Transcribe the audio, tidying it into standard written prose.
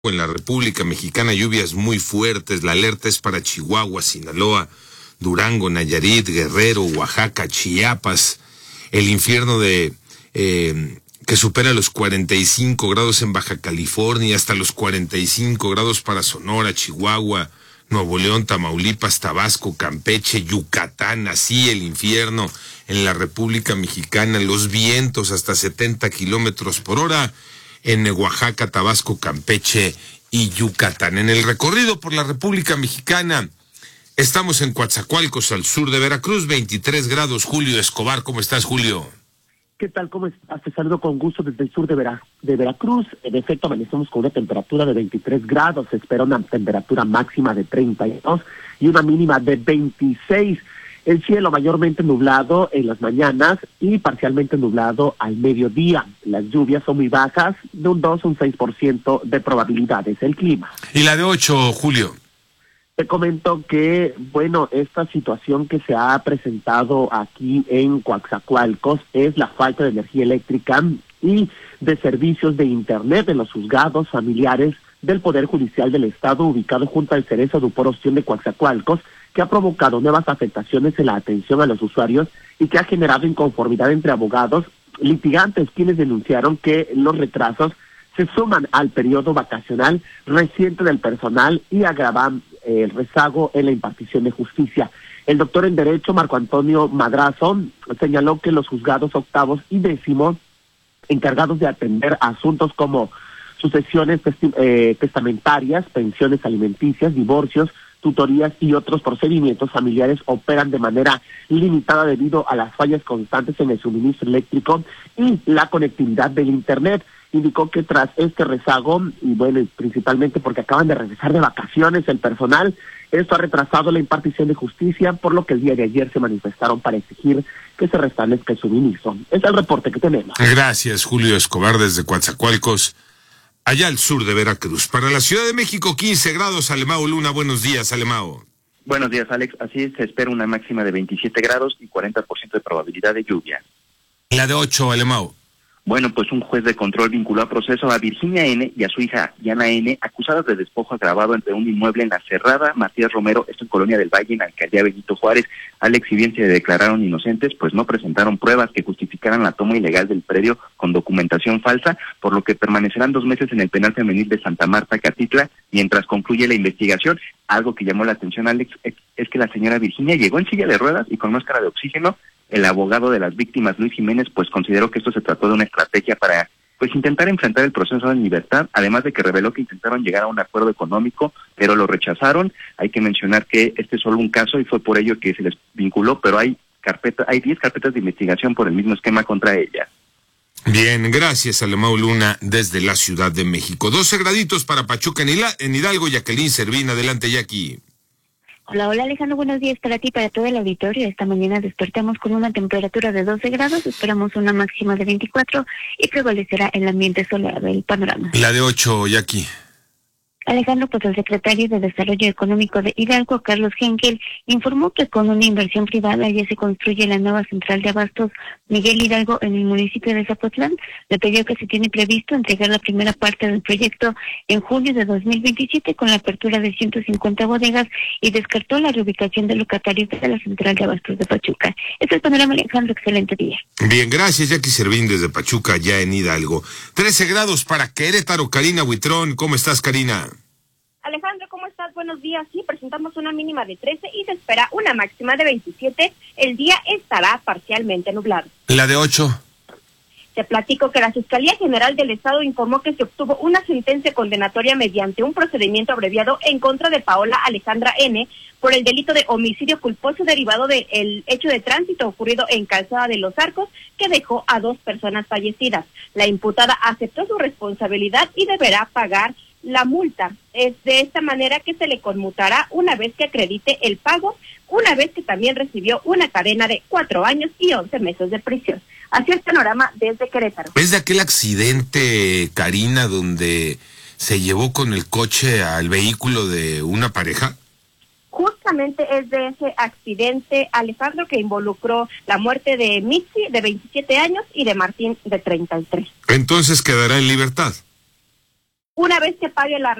En la República Mexicana, lluvias muy fuertes. La alerta es para Chihuahua, Sinaloa, Durango, Nayarit, Guerrero, Oaxaca, Chiapas. El infierno que supera los 45 grados en Baja California, hasta los 45 grados para Sonora, Chihuahua, Nuevo León, Tamaulipas, Tabasco, Campeche, Yucatán. Así el infierno en la República Mexicana. Los vientos hasta 70 kilómetros por hora en Oaxaca, Tabasco, Campeche y Yucatán. En el recorrido por la República Mexicana, estamos en Coatzacoalcos, al sur de Veracruz, 23 grados. Julio Escobar, ¿cómo estás, Julio? ¿Qué tal? ¿Cómo estás? Te saludo con gusto desde el sur de Veracruz. En efecto, amanecemos con una temperatura de 23 grados. Se espera una temperatura máxima de 32 y una mínima de 26. El cielo mayormente nublado en las mañanas y parcialmente nublado al mediodía. Las lluvias son muy bajas, de un 2 a un 6% de probabilidades. El clima. ¿Y la de 8, Julio? Te comento que, esta situación que se ha presentado aquí en Coatzacoalcos es la falta de energía eléctrica y de servicios de internet en los juzgados familiares del Poder Judicial del Estado, ubicado junto al Cerezo de Uporostión de Coatzacoalcos, que ha provocado nuevas afectaciones en la atención a los usuarios y que ha generado inconformidad entre abogados litigantes, quienes denunciaron que los retrasos se suman al periodo vacacional reciente del personal y agravan el rezago en la impartición de justicia. El doctor en Derecho, Marco Antonio Madrazo, señaló que los juzgados octavos y décimos, encargados de atender asuntos como sucesiones testamentarias, pensiones alimenticias, divorcios, tutorías y otros procedimientos familiares, operan de manera limitada debido a las fallas constantes en el suministro eléctrico y la conectividad del Internet. Indicó que tras este rezago, y principalmente porque acaban de regresar de vacaciones el personal, esto ha retrasado la impartición de justicia, por lo que el día de ayer se manifestaron para exigir que se restablezca el suministro. Es el reporte que tenemos. Gracias, Julio Escobar, desde Coatzacoalcos, allá al sur de Veracruz. Para la Ciudad de México, 15 grados. Alemao Luna, buenos días, Alemao. Buenos días, Alex. Así es, se espera una máxima de 27 grados y 40% de probabilidad de lluvia. La de 8, Alemao. Bueno, pues un juez de control vinculó a proceso a Virginia N. y a su hija Diana N., acusadas de despojo agravado entre un inmueble en la Cerrada Matías Romero, esto en Colonia del Valle, en Alcaldía Benito Juárez. Alex, si bien se declararon inocentes, pues no presentaron pruebas que justificaran la toma ilegal del predio con documentación falsa, por lo que permanecerán 2 meses en el penal femenil de Santa Marta, Catitla, mientras concluye la investigación. Algo que llamó la atención, Alex, es que la señora Virginia llegó en silla de ruedas y con máscara de oxígeno. El abogado de las víctimas, Luis Jiménez, pues consideró que esto se trató de una estrategia para intentar enfrentar el proceso en libertad, además de que reveló que intentaron llegar a un acuerdo económico, pero lo rechazaron. Hay que mencionar que este es solo un caso y fue por ello que se les vinculó, pero hay 10 carpetas de investigación por el mismo esquema contra ella. Bien, gracias, Alemao Luna, desde la Ciudad de México. 12 graditos para Pachuca en Hidalgo. Jacqueline Servín, adelante, Jackie. Hola Alejandro, buenos días para ti, para todo el auditorio. Esta mañana despertamos con una temperatura de 12 grados, esperamos una máxima de 24 y prevalecerá el ambiente soleado. El panorama. La de 8, Jackie. Alejandro, pues el secretario de Desarrollo Económico de Hidalgo, Carlos Henkel, informó que con una inversión privada ya se construye la nueva central de abastos Miguel Hidalgo en el municipio de Zapotlán. Detalló que se tiene previsto entregar la primera parte del proyecto en junio de 2027 con la apertura de 150 bodegas y descartó la reubicación de locatarios de la central de abastos de Pachuca. Este es el panorama, Alejandro, excelente día. Bien, gracias, Jackie Servín desde Pachuca, ya en Hidalgo. 13 grados para Querétaro. Karina Huitrón, ¿cómo estás, Karina? Alejandro, ¿cómo estás? Buenos días. Sí, presentamos una mínima de 13 y se espera una máxima de 27. El día estará parcialmente nublado. La de 8. Te platico que la Fiscalía General del Estado informó que se obtuvo una sentencia condenatoria mediante un procedimiento abreviado en contra de Paola Alejandra N. por el delito de homicidio culposo derivado del hecho de tránsito ocurrido en Calzada de los Arcos, que dejó a 2 personas fallecidas. La imputada aceptó su responsabilidad y deberá pagar la multa. Es de esta manera que se le conmutará una vez que acredite el pago, una vez que también recibió una cadena de 4 años y 11 meses de prisión. Así el panorama desde Querétaro. ¿Es de aquel accidente, Karina, donde se llevó con el coche al vehículo de una pareja? Justamente es de ese accidente, Alejandro, que involucró la muerte de Mitzi, de 27 años, y de Martín, de 33. Entonces quedará en libertad. una vez que pague la